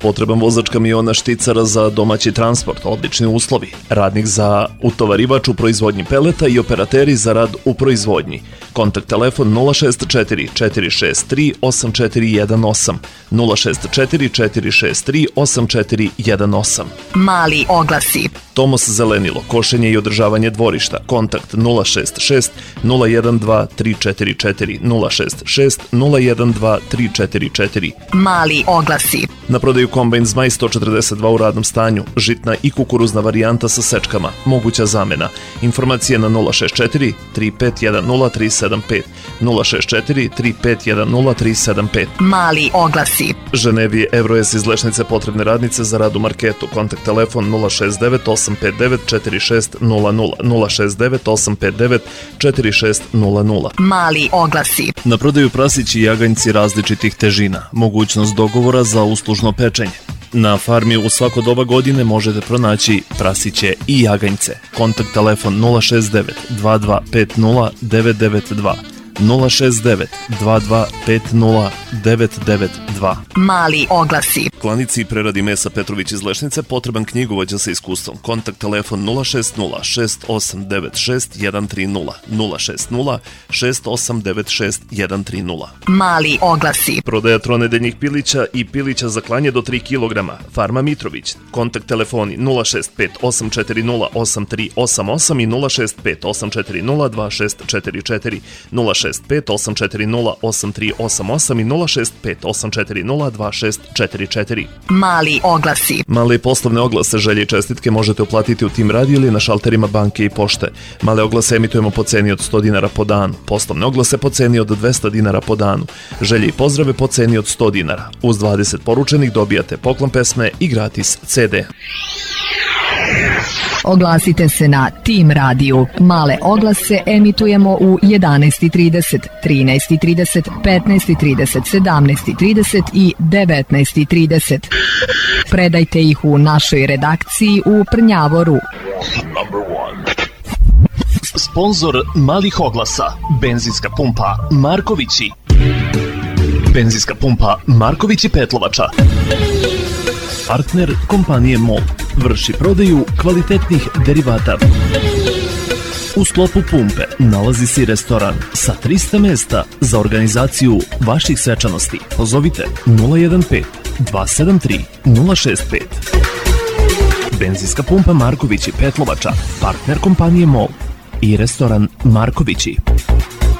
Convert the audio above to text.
Potreban vozač kamiona Štica za domaći transport, odlični uslovi. Radnik za utovarivač u proizvodnji peleta i operateri za rad u proizvodnji. Kontakt telefon 064 463 8418 064 463 8418. Mali oglasi. Tomos Zelenilo, košenje i održavanje dvorišta. Kontakt 066 012 344 066 012 344. Mali oglasi. Na prodaju kombajn Zmaj 142 u radnom stanju, žitna i kukuruzna varijanta sa sečkama, moguća zamena. Informacije na 064 3510 375 064 3510 375. Mali oglasi. Ženevi Evroes iz Lešnice potrebne radnice za rad u marketu. Kontakt telefon 069 859 4600 069 859 4600. Mali oglasi. Na prodaju prasići i jaganjci različitih težina, mogućnost dogovora za uslužno pečenje. Na farmi u svako doba godine možete pronaći prasiće i jaganjce. Kontakt telefon 069 2250 992 069 2250 992. Mali oglasi. Klanici i preradi mesa Petrović iz Lešnice potreban knjigovođa sa iskustvom. Kontakt telefon 060 6896 130 060 6896 130. Mali oglasi. Prodaja tronedeljnih pilića i pilića za klanje do 3 kg. Farma Mitrović. Kontakt telefoni 065 840 8388 i 065 840 2644 065 840 8388 i 065 840 2644. Mali oglasi. Male poslovne oglase, želje i čestitke možete uplatiti u Tim Radio ili na šalterima banke i pošte. Male oglase emitujemo po ceni od 100 dinara po danu. Poslovne oglase po ceni od 200 dinara po danu. Želje i pozdrave po ceni od 100 dinara. Uz 20 poručenih dobijate poklon pesme i gratis CD. Oglasite se na Tim radiju. Male oglase emitujemo u 11:30, 13:30, 15:30, 17:30 i 19:30. Predajte ih u našoj redakciji u Prnjavoru. Sponzor malih oglasa, benzinska pumpa Markovići. Benzinska pumpa Markovići Petlovača. Partner kompanije MOL. Vrši prodaju kvalitetnih derivata. U sklopu pumpe nalazi se i restoran sa 300 mesta za organizaciju vaših svečanosti. Pozovite 015 273 065. Benzinska pumpa Markovići Petlovača, partner kompanije MOL i restoran Markovići.